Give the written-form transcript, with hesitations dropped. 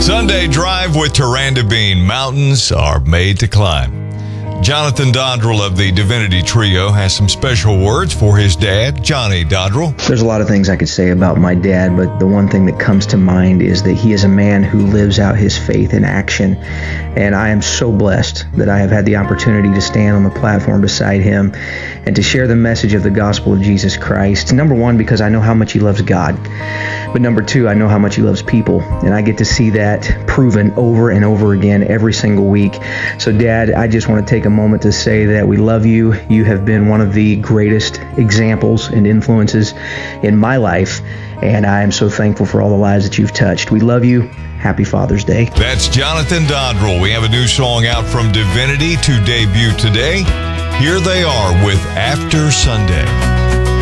Sunday Drive with Taranda Bean. Mountains are made to climb. Jonathan Dodrell of the Divinity Trio has some special words for his dad, Johnny Dodrell. There's a lot of things I could say about my dad, but the one thing that comes to mind is that he is a man who lives out his faith in action. And I am so blessed that I have had the opportunity to stand on the platform beside him and to share the message of the gospel of Jesus Christ. Number one, because I know how much he loves God. But number two, I know how much he loves people. And I get to see that proven over and over again every single week. So Dad, I just want to take a moment to say that we love you. You have been one of the greatest examples and influences in my life, and I am so thankful for all the lives that you've touched. We love you. Happy Father's Day. That's Jonathan Dodrell. We have a new song out from Divinity to debut today. Here they are with After Sunday.